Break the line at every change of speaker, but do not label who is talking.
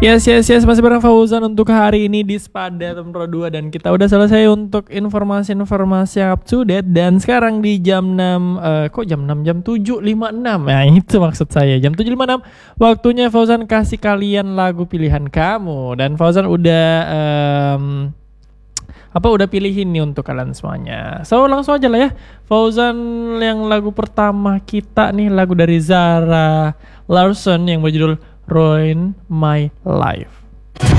Yes, masih bareng Fauzan untuk hari ini di Spada Pro 2 dan kita udah selesai untuk informasi-informasi yang up to date dan sekarang di jam 6 kok jam 6 jam 7.56. Nah, itu maksud saya. Jam 7.56 waktunya Fauzan kasih kalian lagu pilihan kamu dan Fauzan udah udah pilihin nih untuk kalian semuanya. So langsung aja lah ya. Fauzan yang lagu pertama kita nih lagu dari Zara Larsson yang berjudul Ruin My Life.